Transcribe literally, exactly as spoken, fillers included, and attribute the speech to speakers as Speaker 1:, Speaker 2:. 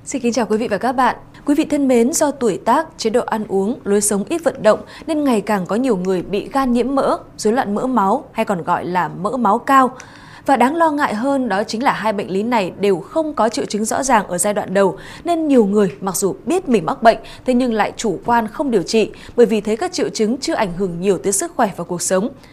Speaker 1: Xin kính chào quý vị và các bạn. Quý vị thân mến, do tuổi tác, chế độ ăn uống, lối sống ít vận động nên ngày càng có nhiều người bị gan nhiễm mỡ, rối loạn mỡ máu hay còn gọi là mỡ máu cao. Và đáng lo ngại hơn đó chính là hai bệnh lý này đều không có triệu chứng rõ ràng ở giai đoạn đầu, nên nhiều người mặc dù biết mình mắc bệnh thế nhưng lại chủ quan không điều trị bởi vì thấy các triệu chứng chưa ảnh hưởng nhiều tới sức khỏe và cuộc sống.